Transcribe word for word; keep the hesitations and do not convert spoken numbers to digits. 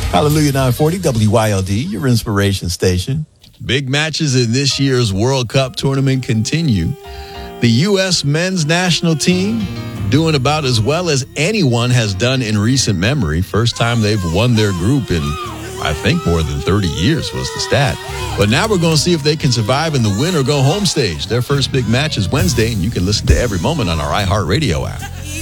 Hallelujah nine forty W Y L D, your inspiration station. Big matches in this year's World Cup tournament continue. The U S men's national team doing about as well as anyone has done in recent memory. First time they've won their group in, I think, more than thirty years was the stat. But now we're going to see if they can survive in the win or go home stage. Their first big match is Wednesday, and you can listen to every moment on our iHeartRadio app.